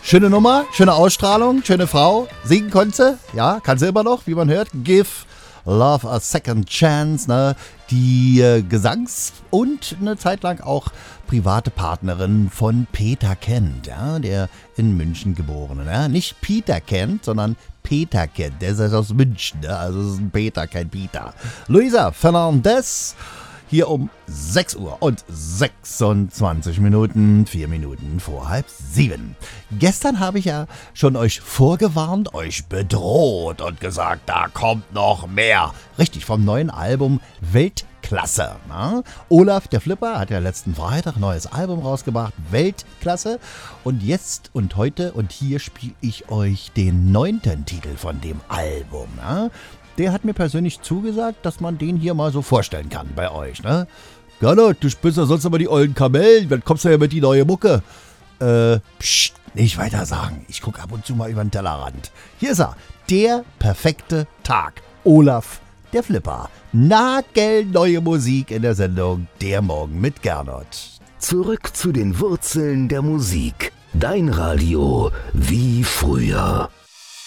Schöne Nummer, schöne Ausstrahlung, schöne Frau. Singen konnte sie, ja, kann sie immer noch, wie man hört. Give Love a Second Chance, ne? Die Gesangs- und eine Zeit lang auch private Partnerin von Peter Kent, ja, der in München geborene. Ja? Nicht Peter Kent, sondern Peter Kent, der ist aus München, ne? Also es ist ein Peter, kein Peter. Luisa Fernandez, hier um 6 Uhr und 26 Minuten, 4 Minuten vor 6:30. Gestern habe ich ja schon euch vorgewarnt, euch bedroht und gesagt, da kommt noch mehr. Richtig, vom neuen Album Weltklasse. Na? Olaf, der Flipper, hat ja letzten Freitag ein neues Album rausgebracht, Weltklasse. Und jetzt und heute und hier spiele ich euch den 9. Titel von dem Album. Na? Der hat mir persönlich zugesagt, dass man den hier mal so vorstellen kann bei euch, ne? Gernot, du spielst ja sonst immer die ollen Kamellen, dann kommst du ja mit die neue Mucke. Psst, nicht weiter sagen. Ich gucke ab und zu mal über den Tellerrand. Hier ist er, der perfekte Tag. Olaf, der Flipper. Nagelneue Musik in der Sendung Der Morgen mit Gernot. Zurück zu den Wurzeln der Musik. Dein Radio wie früher.